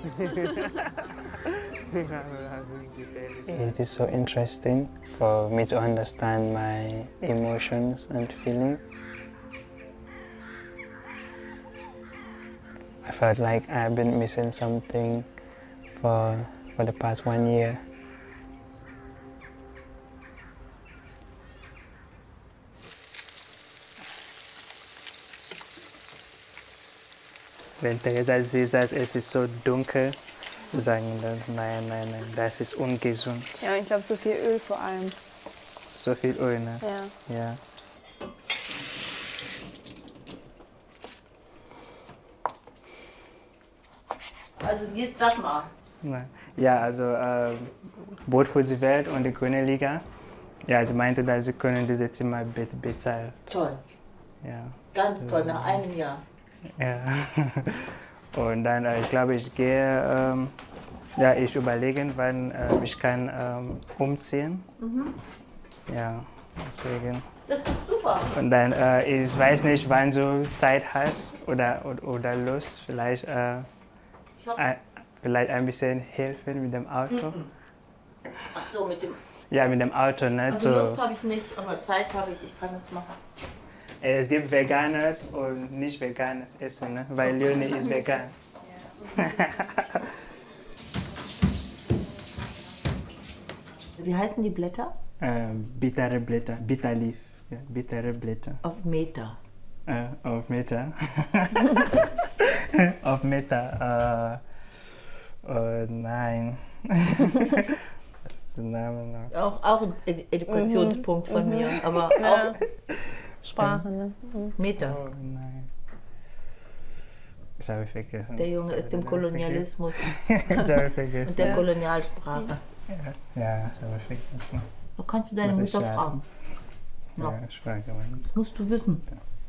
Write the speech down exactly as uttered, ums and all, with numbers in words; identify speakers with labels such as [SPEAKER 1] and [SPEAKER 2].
[SPEAKER 1] It is so interesting for me to understand my emotions and feelings. I felt like I've been missing something for, for the past one year. Wenn Teresa sieht, dass es ist so dunkel, sagen dann, nein, nein, nein, das ist ungesund.
[SPEAKER 2] Ja, ich glaube, so viel Öl vor allem.
[SPEAKER 1] So viel Öl, ne?
[SPEAKER 2] Ja.
[SPEAKER 1] Ja.
[SPEAKER 3] Also jetzt sag mal.
[SPEAKER 1] Ja, also äh, Boot für die Welt und die Grüne Liga. Ja, sie meinte, dass sie können diese Zimmer be bezahlen.
[SPEAKER 3] Toll.
[SPEAKER 1] Ja.
[SPEAKER 3] Ganz toll, nach einem Jahr.
[SPEAKER 1] Ja. Und dann, äh, ich glaube, ich gehe, ähm, ja, ich überlege, wann äh, ich kann ähm, umziehen. Mhm. Ja, deswegen.
[SPEAKER 3] Das ist doch super.
[SPEAKER 1] Und dann, äh, ich weiß nicht, wann du Zeit hast oder, oder, oder Lust, vielleicht, äh,
[SPEAKER 3] ich hab...
[SPEAKER 1] ein, vielleicht ein bisschen helfen mit dem Auto.
[SPEAKER 3] Mhm. Ach so, mit dem...
[SPEAKER 1] Ja, mit dem Auto, ne?
[SPEAKER 3] Also
[SPEAKER 1] so.
[SPEAKER 3] Lust habe ich nicht, aber Zeit habe ich, ich kann das machen.
[SPEAKER 1] Es gibt veganes und nicht veganes Essen, ne? Weil Leonie ist vegan.
[SPEAKER 3] Ja. Wie heißen die Blätter?
[SPEAKER 1] äh, bittere Blätter, Bitterleaf, ja, bittere Blätter.
[SPEAKER 3] Auf Meter.
[SPEAKER 1] Äh, auf Meter. Auf Meter. Äh, oh nein. Das ist der Name noch.
[SPEAKER 3] Auch, auch ein Ed Edukationspunkt mhm. von mir, aber
[SPEAKER 2] ja.
[SPEAKER 3] auch
[SPEAKER 2] Sprache, ne? Mhm.
[SPEAKER 3] Meter.
[SPEAKER 1] Oh nein. Das habe ich vergessen.
[SPEAKER 3] Der Junge ist im Kolonialismus
[SPEAKER 1] das habe ich vergessen.
[SPEAKER 3] und der
[SPEAKER 2] ja.
[SPEAKER 3] Kolonialsprache.
[SPEAKER 1] Ja, ja, das habe ich vergessen.
[SPEAKER 3] Da kannst du deine Mutter fragen.
[SPEAKER 1] Ja,
[SPEAKER 3] Ja.
[SPEAKER 1] ich frage mal.
[SPEAKER 3] Musst du wissen.
[SPEAKER 1] Ja.